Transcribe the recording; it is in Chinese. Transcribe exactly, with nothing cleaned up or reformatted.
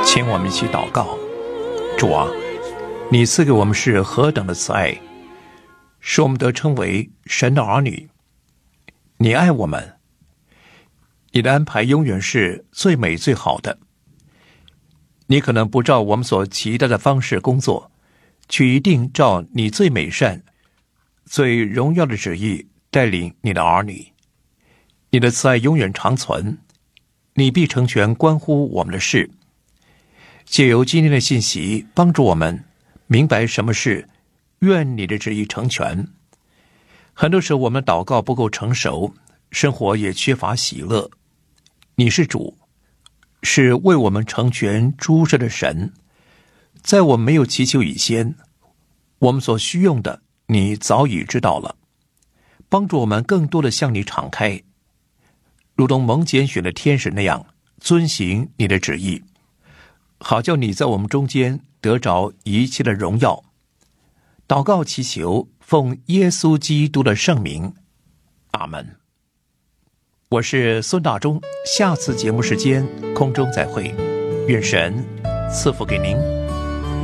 请我们一起祷告。主啊，你赐给我们是何等的慈爱，使我们得称为神的儿女。你爱我们，你的安排永远是最美最好的。你可能不照我们所期待的方式工作，却一定照你最美善、最荣耀的旨意带领你的儿女。你的慈爱永远长存，你必成全关乎我们的事。借由今天的信息，帮助我们明白什么是愿你的旨意成全。很多时候我们祷告不够成熟，生活也缺乏喜乐。你是主，是为我们成全诸事的神。在我们没有祈求以前，我们所需用的你早已知道了。帮助我们更多的向你敞开，如同蒙拣选的天使那样遵行你的旨意，好叫你在我们中间得着一切的荣耀。祷告祈求，奉耶稣基督的圣名，阿们。我是孙大中，下次节目时间空中再会，愿神赐福给您。